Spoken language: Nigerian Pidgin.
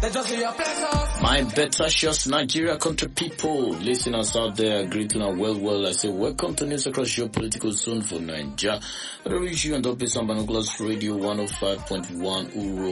My better Nigeria country people, listeners out there, greeting and well. I say welcome to news across your political zone for Nigeria. I reach you on WSM Binoculars Radio 105.1 Uro